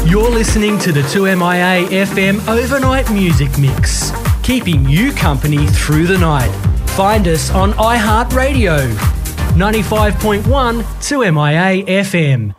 You're listening to the 2MIA FM Overnight Music Mix, keeping you company through the night. Find us on iHeartRadio, 95.1 2MIA FM.